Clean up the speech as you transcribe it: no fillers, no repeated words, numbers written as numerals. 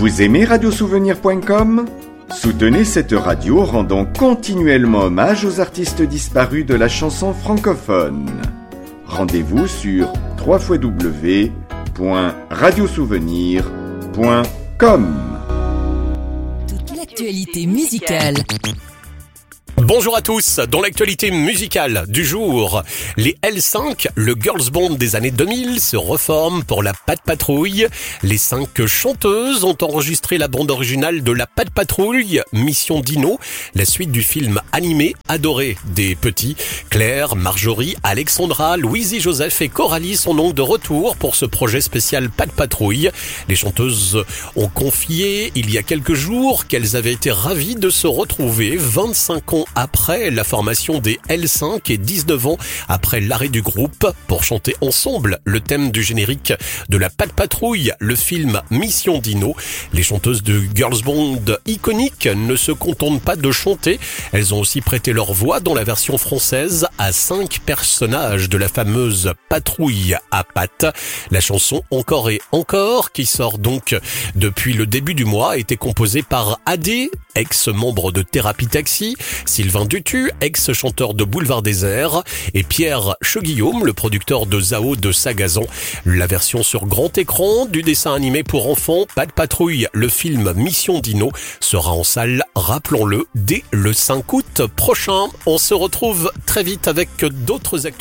Vous aimez radiosouvenir.com ? Soutenez cette radio en rendant continuellement hommage aux artistes disparus de la chanson francophone. Rendez-vous sur www.radiosouvenir.com. Toute l'actualité musicale. Bonjour à tous, dans l'actualité musicale du jour, les L5, le girls band des années 2000, se reforment pour la Pat' Patrouille. Les 5 chanteuses ont enregistré la bande originale de la Pat' Patrouille, Mission Dino, la suite du film animé adoré des petits. Claire, Marjorie, Alexandra, Louisie Joseph et Coralie sont donc de retour pour ce projet spécial Pat' Patrouille. Les chanteuses ont confié il y a quelques jours qu'elles avaient été ravies de se retrouver 25 ans après la formation des L5 et 19 ans après l'arrêt du groupe pour chanter ensemble le thème du générique de la Pat' Patrouille, le film Mission Dino. Les chanteuses de girls band iconiques ne se contentent pas de chanter, elles ont aussi prêté leur voix dans la version française à 5 personnages de la fameuse patrouille à pattes. La chanson Encore et Encore, qui sort donc depuis le début du mois, a été composée par Adé, ex-membre de Thérapie Taxi, Sylvain Dutu, ex-chanteur de Boulevard Désert, et Pierre Cheguillaume, le producteur de Zao de Sagazan. La version sur grand écran du dessin animé pour enfants Pat' Patrouille, le film Mission Dino, sera en salle, rappelons-le, dès le 5 août prochain. On se retrouve très vite avec d'autres actualités.